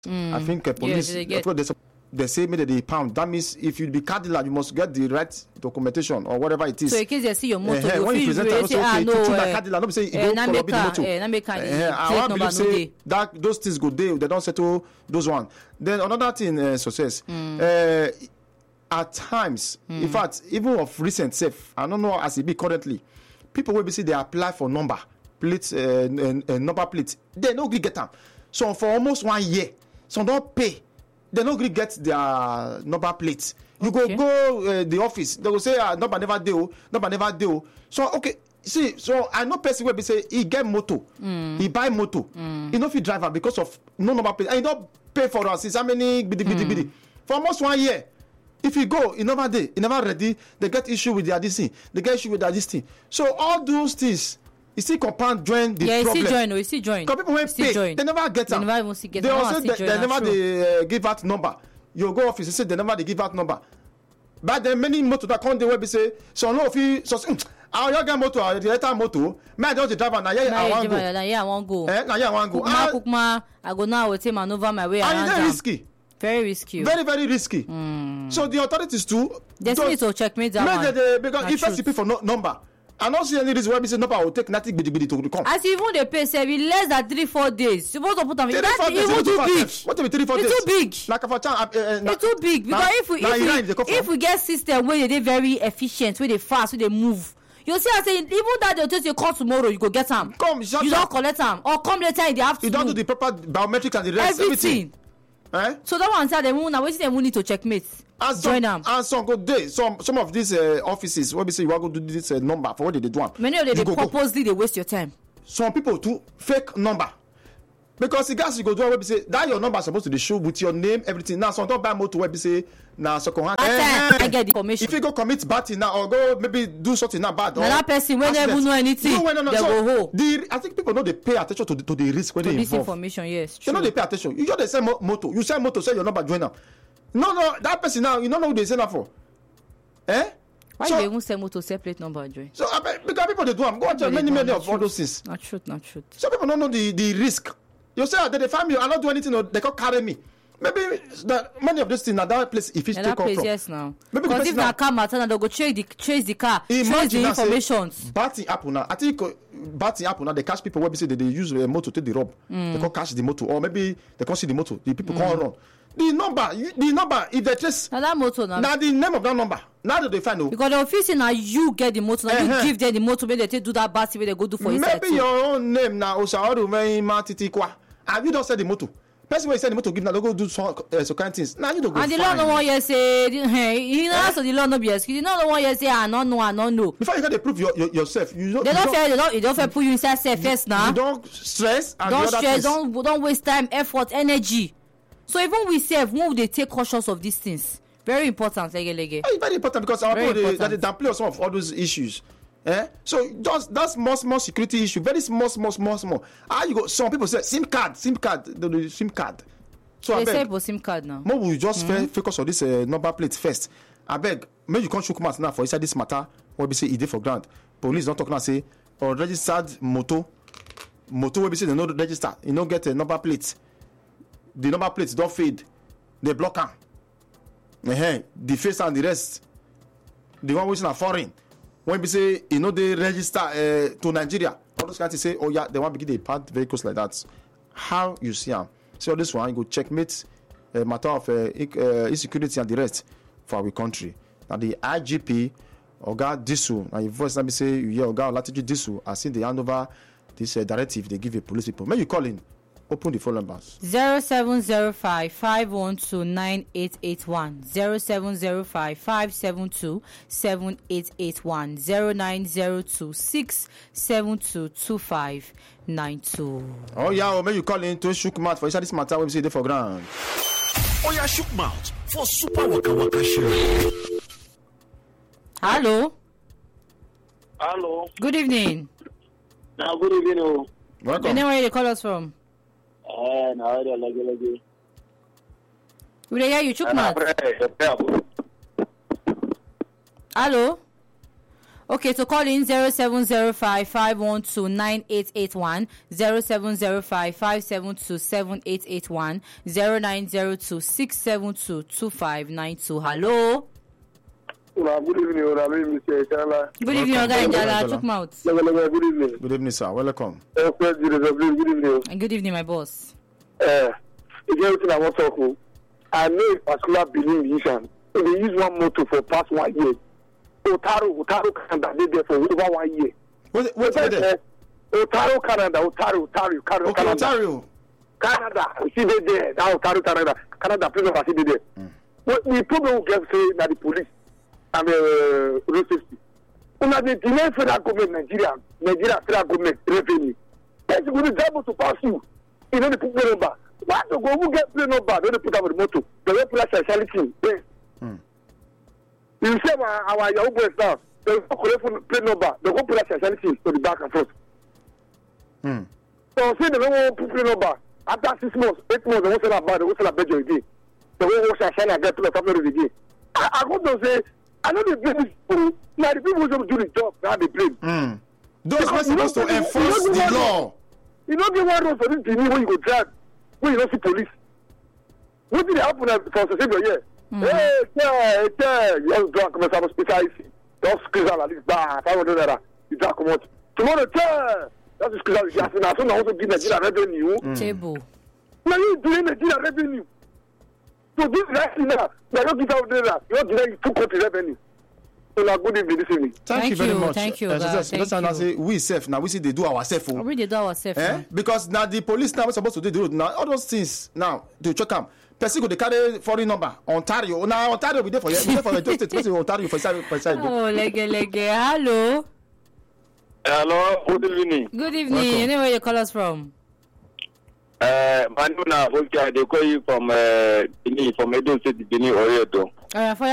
I think police. They say maybe the pound. That means if you be car dealer, you must get the right documentation or whatever it is. So in case they see your motor, when you present it, also okay. To car dealer, not say you go for the motor. I believe say that those things go there. They don't settle those one. Then another thing, success. At times, in fact, even of recent self, I don't know as it be currently, people will be say they apply for number plates, number plates. They no get them. So for almost 1 year, some don't pay. They no get their number plates. You go the office. They will say number never deal. So okay, see. So I know person will be say he get moto, he buy moto, he no fit driver because of no number plate, and he don't pay for us. How many bidi for almost 1 year. If you go, he never ready. They get issue with their this thing. They get issue with their this thing. So all those things. You see, compound join the problem. You see join. Because people when pay, they never get them. They never even see get them. They also they never give out number. You go office, they say they never they give out number. But there are many motor that come the way be say, so no if you so I get motor, the later motor, man just the driver na I want go. I want go. I want go. I go now take maneuver my way around. And it's very risky. Very risky. Very, very risky. So the authorities too. They need to checkmate that one. Because if first people for number. I don't see any reason why we say number will take nothing bidi to come. As even they pay say less than 3-4 days. Supposed to put them. That's even too big. What do we 3-4 days? It's too big. Like for it's too big because if we get system where they very efficient, where they fast, where they move. You see, I say even that they'll tell you call tomorrow, you go get them. Come, you don't collect them or come later in the afternoon. You don't do the proper biometric and the rest. Everything. So that one say they now waiting they need to checkmate. Join them. And some good day. Some of these offices where we say you are going to do this number for what they do. Many of them they purposely they waste your time. Some people do fake number. Because the guys you go do where we say that your number is supposed to be show with your name, everything. Now some don't buy motor where we say now second hand. I get the information. If you go commit bad thing now or go maybe do something not bad. Now that person when they don't know anything, they go home. I think people know they pay attention to the risk when they involve. This information, yes. You know they pay attention. You just say motor. You say motor, say your number join now. No, that person now, you don't know who they say that for. Why so, you even say motor separate number join? So because people they do them. Go and check many of all those things. Not truth. Some people don't know the risk. You say they find me, I not do anything, or they can't carry me. Maybe many of those things now that place if it's take off from. Yes, now. Because if na car matter, they go trace the car, trace the information. Bad thing happen now. I think bad thing happen now. They catch people where they say they use a motor to take the rob. They can't catch the motor, or maybe they can't see the motor. The people can't run. The number, if they trace. Now that motor now the name of that number. Now that they find out. Because the office now you get the motor, now you give them the motor, maybe they do that bad thing, they go do for yourself. Maybe your own name now, Osaoru Titikwa. And you don't say the motor. Person when you say the motor give now, they go do some kind of things. Now you don't go. And the law no one you say, hey, you know, so the law no be excuse. You know the one you say, I don't know. Before you got to prove yourself, you don't. They don't put you inside self first now. You don't stress. And don't stress. Don't waste time, effort, energy. So even we say, when they take cautious of these things, very important, lege. It's very important because our people they downplay some of all those issues. So just that's small security issue, very small. How you go? Some people say SIM card. So they say about SIM card now. More we just focus on this number plate first. I beg, maybe you can't show come now for inside this matter. What we say it for ground. Police don't talk now say or registered motor where we say they not register. You don't get a number plate. The number plates don't fade. They block them. The face and the rest. The one which are foreign. When we say they register to Nigeria, all those guys say, oh yeah, they want to begin the part vehicles like that. How you see them? So this one you go checkmate matter of insecurity and the rest for our country. Now the IGP Oga Disu, now your voice let me say you hear Oga Latitude Disu, I seen they hand over this directive they give a police people. May you call in. Open the phone numbers. 0705-512-9881. 0705-572-7881. 0902-672-2592. Oh yeah, or may you call in to shook mouth for inside this matter when we say they for ground. Oh yeah, shook mouth for Super Waka Waka show. Hello. Good evening. Now good evening. Welcome. And then where you call us from? Now they like. We hear you, Chukmat. Hello. Okay, so call in 0705-512-9881, 0705-572-7881, 0902-672-2592. Hello. Good evening, Mr. Ejala. Good evening, Oga Ejala. Took mouth. Good evening. Good evening, sir. Welcome. Good evening. And good evening, my boss. Again, I want to talk. I know a particular Benin musician. They use one motor for past 1 year. Otaro Canada, they there for over 1 year. What's that? Otaro Canada. Okay, Ontario. Canada. See they there. Now Otaro Canada. Canada, please don't see they there. The problem we get say that the police and the road safety. Una the delay federal government Nigeria federal government revenue. That's going to able to pass you. You know the plate number. Why to go who get plate number? They put up the motor. They don't put a speciality. You say our young boys now. They go collect plate number. They go put a speciality to the back and front. So say they don't put plate number. After 6 months, 8 months, they won't sell a bad. They won't sell a better again. They won't wash a shine and get to the top of the again. I go to say. I know they blame these people. Now the people who do the job, now they blame. Those are supposed to enforce the law. You don't get one road for this Benin when you go drive, when you don't see police. What did happen for Cecilia here? Hey, you have to drink some speciality. Don't squeeze out like this bar, 500 naira. You drink come out. Tomorrow, that's squeeze out the gas. Now, so now also give Nigeria revenue. Table. Now you doing Nigeria revenue. So this right now, they don't give out there. You don't give two country revenue. So now good evening this evening. Thank you very much. Thank you. Say we self now we see they do ourselves. We they do ourselves. Because now the police now we're supposed to do the road now. All those things now to check them. Person go they carry foreign number. Ontario. Now Ontario be there for you. Be there for the state. Ontario for side. Oh, lege. Hello. Hello. Good evening. Good evening. You know where you call us from? Manuna, okay, they call you from Benin, from Edo State, Benin, Oyedo. For